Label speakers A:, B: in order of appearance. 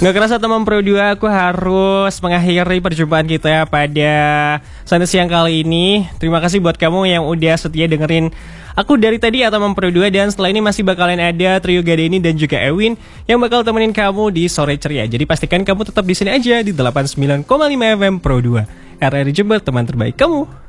A: Gak kerasa teman Pro 2, aku harus mengakhiri perjumpaan kita pada Santai Siang kali ini. Terima kasih buat kamu yang udah setia dengerin aku dari tadi atau teman Pro 2. Dan setelah ini masih bakalan ada Trio Gadeni dan juga Ewin yang bakal temenin kamu di Sore Ceria. Jadi pastikan kamu tetap di sini aja di 89,5 FM Pro 2. RRI Jember, teman terbaik kamu.